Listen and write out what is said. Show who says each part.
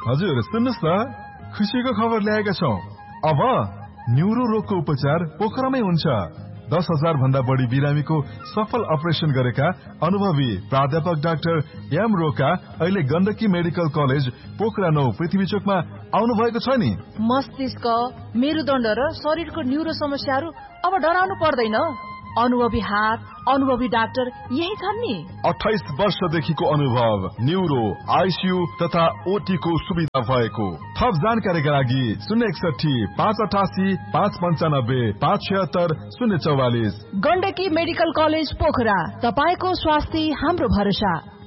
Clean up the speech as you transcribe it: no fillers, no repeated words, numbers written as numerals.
Speaker 1: हजुर सुन्नुस् न, खुसीको खबर ल्याएका छौं। अब न्युरो रोगको उपचार पोखरामै हुन्छ। 10,000 भन्दा बढी बिरामीको सफल अपरेसन गरेका अनुभवी प्राध्यापक डाक्टर एम रोका अहिले गण्डकी मेडिकल कलेज पोखरा 9 पृथ्वीचोकमा आउनु भएको छ नि।
Speaker 2: मस्तिष्क, मेरुदण्ड र शरीरको न्युरो समस्याहरू अब डराउनु पर्दैन। अनुभवी हात, अनुभवी डाक्टर यही छन् नि।
Speaker 1: 28 वर्षदेखिको अनुभव, न्युरो, आइसियु तथा ओटी को सुविधा भएको। थप जानकारीका लागि 061 588 595 576 044।
Speaker 2: गण्डकी मेडिकल कलेज पोखरा, तपाईको स्वास्थ्य हाम्रो भरोसा।